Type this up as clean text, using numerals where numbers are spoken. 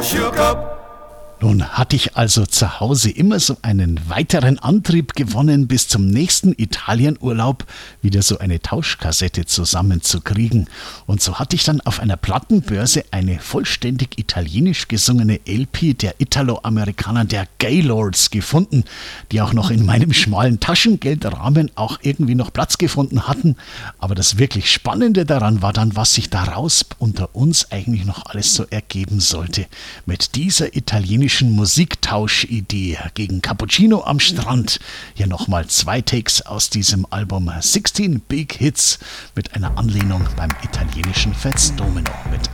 shook up. Nun hatte ich also zu Hause immer so einen weiteren Antrieb gewonnen, bis zum nächsten Italienurlaub wieder so eine Tauschkassette zusammenzukriegen. Und so hatte ich dann auf einer Plattenbörse eine vollständig italienisch gesungene LP der Italo-Amerikaner der Gaylords gefunden, die auch noch in meinem schmalen Taschengeldrahmen auch irgendwie noch Platz gefunden hatten. Aber das wirklich Spannende daran war dann, was sich daraus unter uns eigentlich noch alles so ergeben sollte. Mit dieser italienischen Musiktauschidee gegen Cappuccino am Strand. Hier nochmal 2 Takes aus diesem Album 16 Big Hits mit einer Anlehnung beim italienischen Fats Domino mit